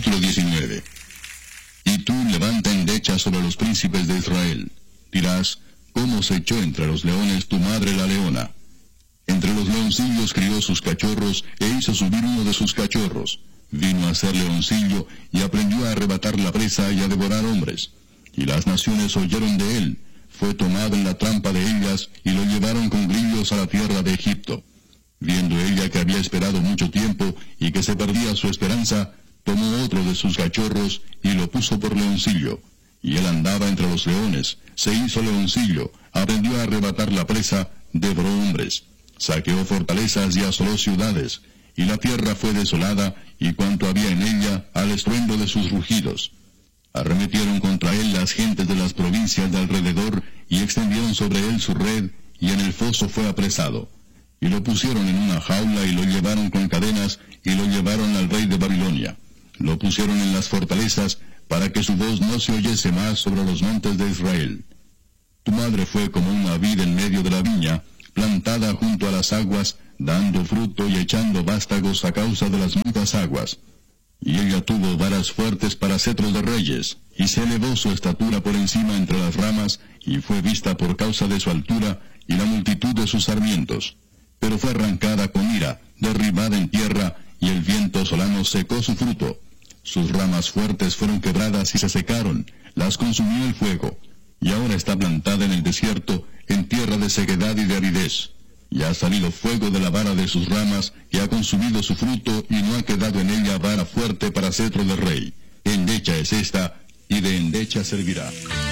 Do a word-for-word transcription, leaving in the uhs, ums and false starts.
capítulo diecinueve. Y tú levanta endecha sobre los príncipes de Israel. Dirás, ¿cómo se echó entre los leones tu madre la leona? Entre los leoncillos crió sus cachorros, e hizo subir uno de sus cachorros. Vino a ser leoncillo, y aprendió a arrebatar la presa y a devorar hombres. Y las naciones oyeron de él. Fue tomado en la trampa de ellas, y lo llevaron con grillos a la tierra de Egipto. Viendo ella que había esperado mucho tiempo, y que se perdía su esperanza, tomó otro de sus cachorros, y lo puso por leoncillo. Y él andaba entre los leones, se hizo leoncillo, aprendió a arrebatar la presa, devoró hombres. Saqueó fortalezas y asoló ciudades, y la tierra fue desolada, y cuanto había en ella, al estruendo de sus rugidos. Arremetieron contra él las gentes de las provincias de alrededor, y extendieron sobre él su red, y en el foso fue apresado. Y lo pusieron en una jaula, y lo llevaron con cadenas, y lo llevaron al rey de Babilonia. Lo pusieron en las fortalezas, para que su voz no se oyese más sobre los montes de Israel. Tu madre fue como una vid en medio de la viña, plantada junto a las aguas, dando fruto y echando vástagos a causa de las muchas aguas. Y ella tuvo varas fuertes para cetros de reyes, y se elevó su estatura por encima entre las ramas, y fue vista por causa de su altura, y la multitud de sus sarmientos. Pero fue arrancada con ira, derribada en tierra, y el viento solano secó su fruto. Sus ramas fuertes fueron quebradas y se secaron, las consumió el fuego. Y ahora está plantada en el desierto, en tierra de sequedad y de aridez. Y ha salido fuego de la vara de sus ramas, y ha consumido su fruto, y no ha quedado en ella vara fuerte para cetro de rey. Endecha es esta, y de endecha servirá.